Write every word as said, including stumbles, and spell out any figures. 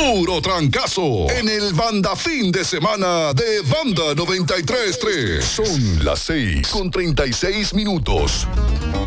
puro trancazo en el Banda Fin de Semana de Banda noventa y tres punto tres. Son las seis con treinta y seis minutos.